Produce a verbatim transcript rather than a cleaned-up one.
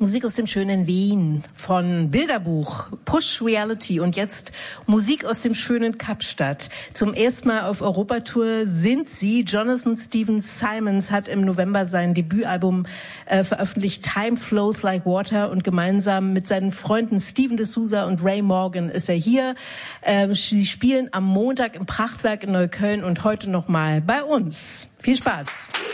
Musik aus dem schönen Wien von Bilderbuch, Push Reality und jetzt Musik aus dem schönen Kapstadt. Zum ersten Mal auf Europatour sind sie. Jonathan Stephen Simons hat im November sein Debütalbum äh, veröffentlicht, Time Flows Like Water, und gemeinsam mit seinen Freunden Steven D'Souza und Ray Morgan ist er hier. Äh, sie spielen am Montag im Prachtwerk in Neukölln und heute nochmal bei uns. Viel Spaß!